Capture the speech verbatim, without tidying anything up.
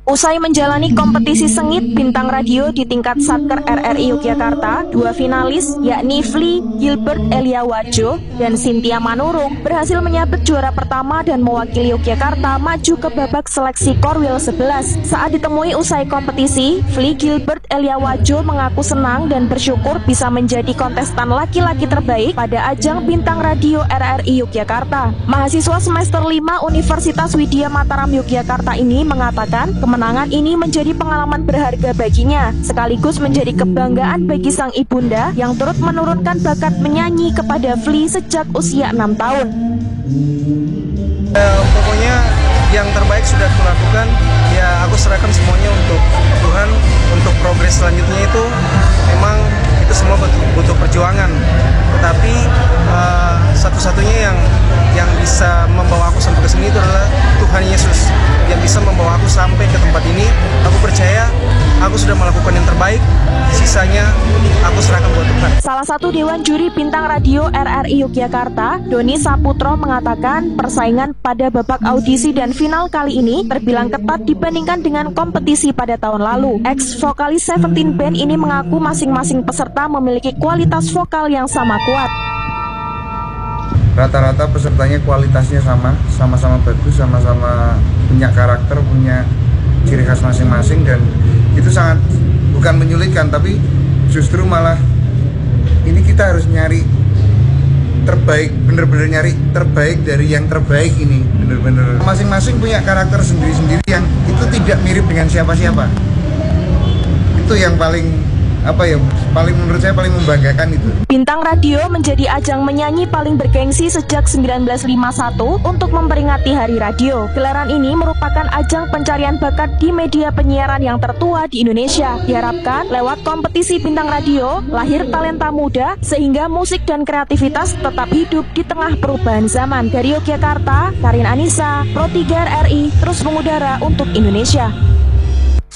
Usai menjalani kompetisi sengit bintang radio di tingkat Satker R R I Yogyakarta, dua finalis yakni Fli Gilbert Elia Wajo dan Cynthia Manurung berhasil menyabet juara pertama dan mewakili Yogyakarta maju ke babak seleksi Korwil sebelas. Saat ditemui usai kompetisi, Fli Gilbert Elia Wajo mengaku senang dan bersyukur bisa menjadi kontestan laki-laki terbaik pada ajang bintang radio R R I Yogyakarta. Mahasiswa semester lima Universitas Widya Mataram Yogyakarta ini mengatakan kemenangan ini menjadi pengalaman berharga baginya, sekaligus menjadi kebanggaan bagi sang ibunda yang turut menurunkan bakat menyanyi kepada Fli sejak usia enam tahun. Uh, pokoknya yang terbaik sudah aku lakukan, ya aku serahkan semuanya untuk Tuhan, untuk progres selanjutnya itu memang itu semua butuh, butuh perjuangan. Tetapi uh, satu-satunya yang yang bisa membawa aku sampai ke sini itu adalah Tuhan Yesus yang bisa membawa aku sampai ke tempat ini. Aku percaya aku sudah melakukan yang terbaik, sisanya aku serahkan buat Tuhan. Salah satu Dewan Juri Bintang Radio R R I Yogyakarta, Doni Saputro mengatakan persaingan pada babak audisi dan final kali ini terbilang ketat dibandingkan dengan kompetisi pada tahun lalu. Ex-vokalis Seventeen Band ini mengaku masing-masing peserta memiliki kualitas vokal yang sama kuat. Rata-rata pesertanya kualitasnya sama, sama-sama bagus, sama-sama punya karakter, punya ciri khas masing-masing, dan itu sangat bukan menyulitkan, tapi justru malah ini kita harus nyari terbaik, bener-bener nyari terbaik dari yang terbaik ini, bener-bener masing-masing punya karakter sendiri-sendiri yang itu tidak mirip dengan siapa-siapa. Itu yang paling apa ya, paling menurut saya paling membanggakan itu. Bintang Radio menjadi ajang menyanyi paling bergengsi sejak seribu sembilan ratus lima puluh satu untuk memperingati Hari Radio. Gelaran ini merupakan ajang pencarian bakat di media penyiaran yang tertua di Indonesia. Diharapkan lewat kompetisi Bintang Radio lahir talenta muda sehingga musik dan kreativitas tetap hidup di tengah perubahan zaman. Dari Yogyakarta, Karin Anissa, Pro tiga R R I terus mengudara untuk Indonesia.